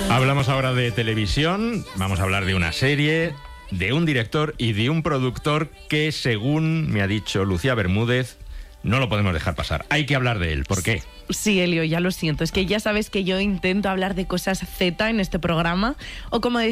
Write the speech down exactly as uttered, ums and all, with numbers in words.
Hablamos ahora de televisión, vamos a hablar de una serie, de un director y de un productor que, según me ha dicho Lucía Bermúdez, no lo podemos dejar pasar. Hay que hablar de él. ¿Por qué? Sí, Elio, ya lo siento. Es que ya sabes que yo intento hablar de cosas Z en este programa, o como